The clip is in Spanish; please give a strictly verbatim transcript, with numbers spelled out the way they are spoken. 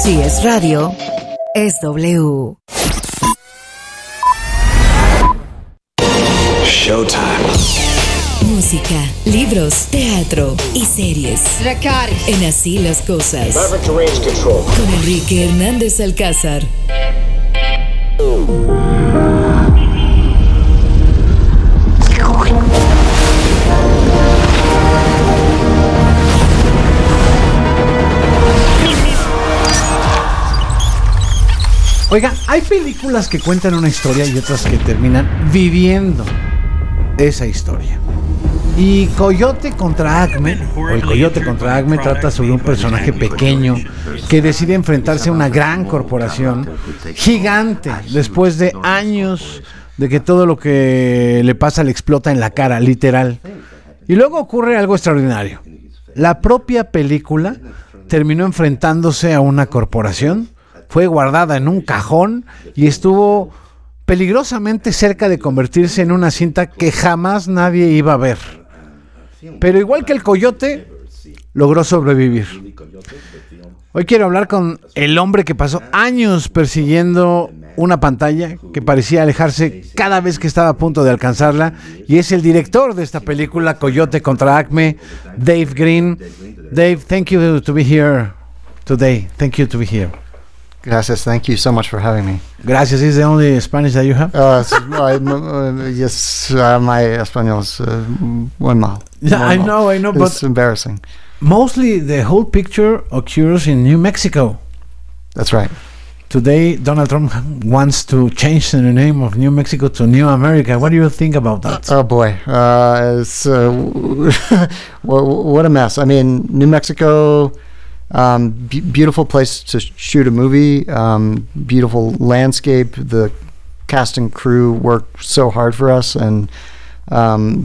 Si es radio, es W. Showtime. Música, libros, teatro y series. En Así las Cosas. Con Enrique Hernández Alcázar. Oiga, hay películas que cuentan una historia y otras que terminan viviendo esa historia. Y Coyote contra Acme, o El Coyote contra Acme, trata sobre un personaje pequeño que decide enfrentarse a una gran corporación gigante después de años de que todo lo que le pasa le explota en la cara, literal. Y luego ocurre algo extraordinario. La propia película terminó enfrentándose a una corporación, fue guardada en un cajón y estuvo peligrosamente cerca de convertirse en una cinta que jamás nadie iba a ver. Pero igual que el Coyote, logró sobrevivir. Hoy quiero hablar con el hombre que pasó años persiguiendo una pantalla que parecía alejarse cada vez que estaba a punto de alcanzarla, y es el director de esta película, Coyote contra Acme, Dave Green. Dave, thank you to be here today. Thank you to be here. Gracias. Thank you so much for having me. Gracias. Is the only Spanish that you have? Uh, I, uh, yes, uh, my español is uh, one mal. Yeah, I know, I know, but it's embarrassing. Mostly the whole picture occurs in New Mexico. That's right. Today, Donald Trump wants to change the name of New Mexico to New America. What do you think about that? Oh boy, uh, it's uh, what, what a mess. I mean, New Mexico. Um, b- beautiful place to shoot a movie, um, beautiful landscape. The cast and crew worked so hard for us, and um,